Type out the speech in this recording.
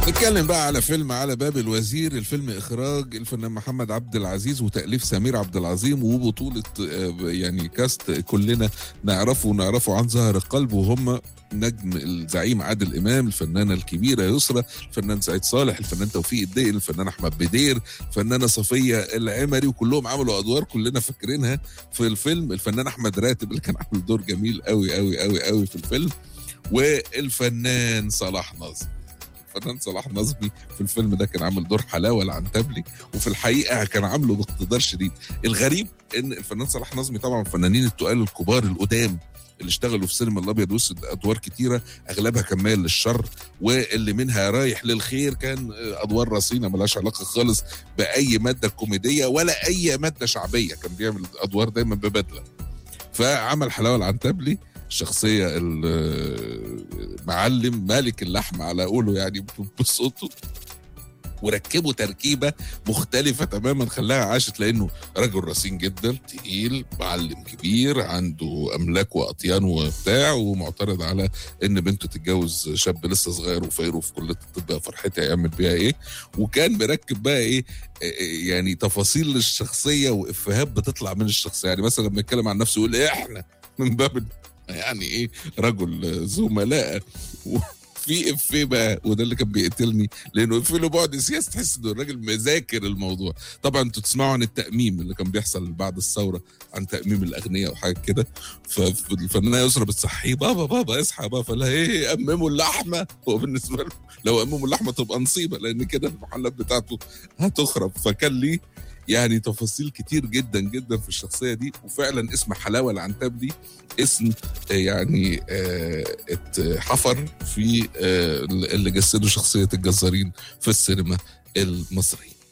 نتكلم بقى على فيلم على باب الوزير. الفيلم إخراج الفنان محمد عبد العزيز وتأليف سمير عبد العظيم وبطولة يعني كاست كلنا نعرفه عن ظهر القلب، وهم نجم الزعيم عادل إمام، الفنانة الكبيرة يسرى، الفنان سعيد صالح، الفنان توفيق الدقي، الفنان أحمد بدير، الفنانة صفية العمري، وكلهم عملوا أدوار كلنا فاكرينها في الفيلم. الفنان أحمد راتب اللي كان عامل دور جميل قوي قوي قوي قوي في الفيلم، والفنان صلاح ناصر. الفنان صلاح نظمي في الفيلم ده كان عامل دور حلاوه العنتبلي، وفي الحقيقه كان عامله باقتدار شديد. الغريب ان الفنان صلاح نظمي طبعا الفنانين التقال الكبار القدام اللي اشتغلوا في سينما الابيض والاسود ادوار كتيره، اغلبها كان مايل للشر، واللي منها رايح للخير كان ادوار رصينه ملهاش علاقه خالص باي ماده كوميديه ولا اي ماده شعبيه، كان بيعمل ادوار دايما ببدله. فعمل حلاوه العنتبلي الشخصية المعلم مالك اللحم على قوله يعني بصوته، وركبوا تركيبة مختلفة تماما خلاها عاشت، لأنه رجل رصين جدا، تقيل، معلم كبير، عنده أملاك وأطيان وبتاع، ومعترض على إن بنته تتجوز شاب لسه صغير وفقير في كلية الطب، فرحتها يعمل بيها إيه. وكان مركب بقى إيه يعني تفاصيل للشخصية وإفيهات بتطلع من الشخصية. يعني مثلا لما يتكلم عن نفسه يقول إحنا من باب يعني ايه رجل زملاء. في افيه بقى وده اللي كان بيقتلني، لانه افيه له بعد سياسي، تحس انه الراجل مذاكر الموضوع. طبعا انتوا تسمعوا عن التأميم اللي كان بيحصل بعد الثوره، عن تأميم الاغنياء وحاجه كده. فالفنانه يسرا بتصحيه، بابا بابا اصحى بابا، فلا ايه امموا اللحمه. هو بالنسبه له لو امموا اللحمه تبقى نصيبه، لان كده المحلات بتاعته هتخرب. فكان ليه يعني تفاصيل كتير جدا جدا في الشخصيه دي. وفعلا اسم حلاوه العنتبلي اسم يعني اتحفر في اللي جسدوا شخصيه الجزارين في السينما المصريه.